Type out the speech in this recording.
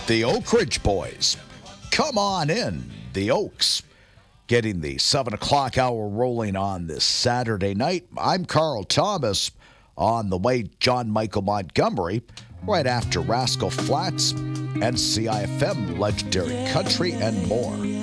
The Oak Ridge Boys. Come on in, the Oaks. Getting the 7 o'clock hour rolling on this Saturday night. I'm Carl Thomas. On the way, John Michael Montgomery. Right after Rascal Flatts, NCIFM, Legendary Country, and more.